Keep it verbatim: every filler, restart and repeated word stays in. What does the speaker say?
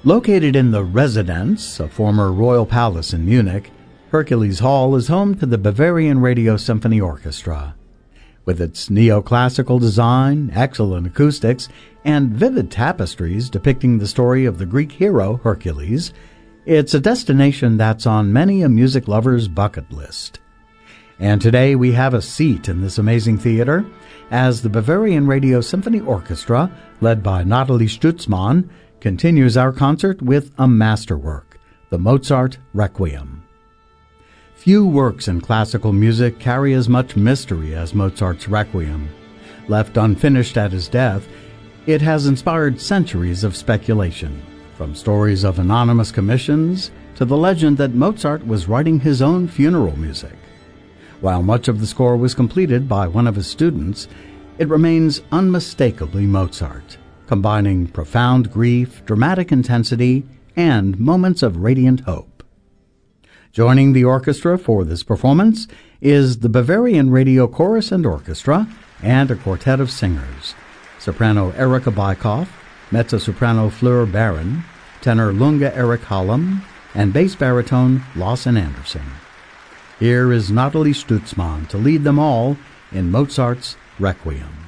Located in the Residenz, a former royal palace in Munich, Hercules Hall is home to the Bavarian Radio Symphony Orchestra. With its neoclassical design, excellent acoustics, and vivid tapestries depicting the story of the Greek hero Hercules, it's a destination that's on many a music lover's bucket list. And today we have a seat in this amazing theater as the Bavarian Radio Symphony Orchestra, led by Nathalie Stutzmann, continues our concert with a masterwork, the Mozart Requiem. Few works in classical music carry as much mystery as Mozart's Requiem. Left unfinished at his death, it has inspired centuries of speculation, from stories of anonymous commissions to the legend that Mozart was writing his own funeral music. While much of the score was completed by one of his students, it remains unmistakably Mozart, combining profound grief, dramatic intensity, and moments of radiant hope. Joining the orchestra for this performance is the Bavarian Radio Chorus and Orchestra and a quartet of singers: soprano Erika Bykoff, mezzo-soprano Fleur Baron, tenor Lunga Eric Hallam, and bass baritone Lawson Anderson. Here is Nathalie Stutzmann to lead them all in Mozart's Requiem.